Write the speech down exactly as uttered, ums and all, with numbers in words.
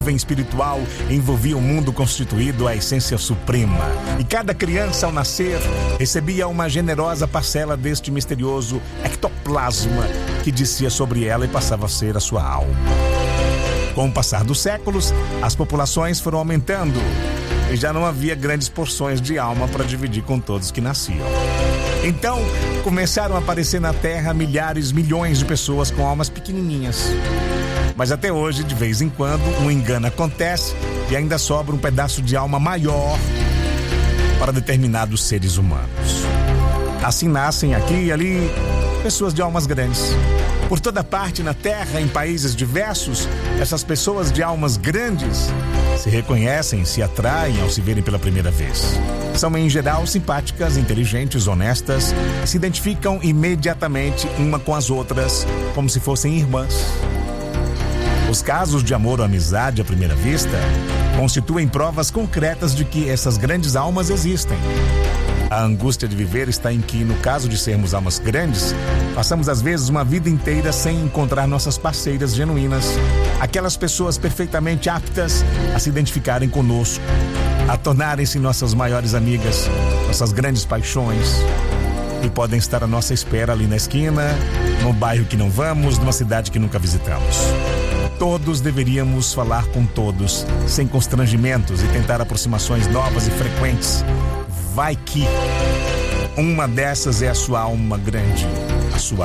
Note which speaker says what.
Speaker 1: espiritual envolvia o mundo constituído a essência suprema, e cada criança ao nascer recebia uma generosa parcela deste misterioso ectoplasma que descia sobre ela e passava a ser a sua alma. Com o passar dos séculos, as populações foram aumentando e já não havia grandes porções de alma para dividir com todos que nasciam. Então, começaram a aparecer na Terra milhares, milhões de pessoas com almas pequenininhas. Mas até hoje, de vez em quando, um engano acontece e ainda sobra um pedaço de alma maior para determinados seres humanos. Assim nascem aqui e ali pessoas de almas grandes. Por toda parte na Terra, em países diversos, essas pessoas de almas grandes se reconhecem, se atraem ao se verem pela primeira vez. São, em geral, simpáticas, inteligentes, honestas e se identificam imediatamente uma com as outras, como se fossem irmãs. Os casos de amor ou amizade à primeira vista constituem provas concretas de que essas grandes almas existem. A angústia de viver está em que, no caso de sermos almas grandes, passamos às vezes uma vida inteira sem encontrar nossas parceiras genuínas, aquelas pessoas perfeitamente aptas a se identificarem conosco, a tornarem-se nossas maiores amigas, nossas grandes paixões, e podem estar à nossa espera ali na esquina, no bairro que não vamos, numa cidade que nunca visitamos. Todos deveríamos falar com todos, sem constrangimentos, e tentar aproximações novas e frequentes. Vai que uma dessas é a sua alma grande, a sua